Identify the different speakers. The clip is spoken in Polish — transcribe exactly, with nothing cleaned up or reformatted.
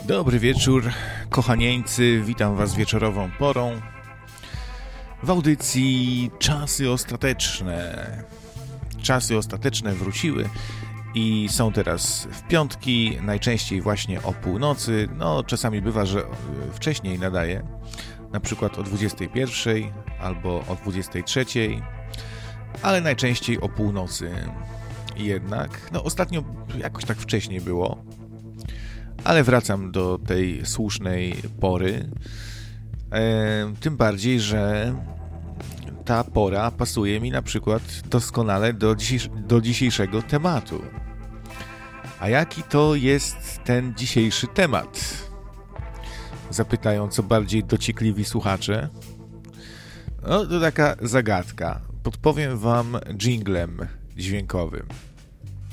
Speaker 1: Dobry wieczór, kochanieńcy, witam was wieczorową porą w audycji Czasy Ostateczne. Czasy Ostateczne wróciły i są teraz w piątki, najczęściej właśnie o północy. No, czasami bywa, że wcześniej nadaję, na przykład o dwudziestej pierwszej albo o dwudziestej trzeciej, ale najczęściej o północy jednak. No, ostatnio jakoś tak wcześniej było, ale wracam do tej słusznej pory, e, tym bardziej, że ta pora pasuje mi na przykład doskonale do, dzisiejsz- do dzisiejszego tematu. A jaki to jest ten dzisiejszy temat? Zapytają co bardziej dociekliwi słuchacze. No to taka zagadka. Podpowiem wam dżinglem dźwiękowym.